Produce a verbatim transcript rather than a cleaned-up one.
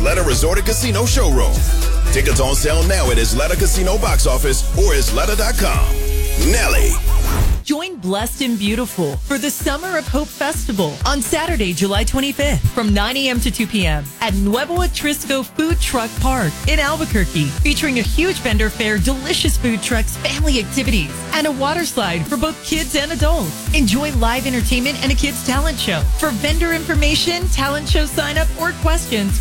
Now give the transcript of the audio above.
Isleta Resort and Casino showroom. Tickets on sale now at Isleta Casino box office or Isleta dot com. Nelly. Join Blessed and Beautiful for the Summer of Hope Festival on Saturday, July twenty-fifth from nine a.m. to two p.m. at Nuevo Atrisco Food Truck Park in Albuquerque, featuring a huge vendor fair, delicious food trucks, family activities, and a water slide for both kids and adults. Enjoy live entertainment and a kids talent show. For vendor information, talent show sign up, or questions,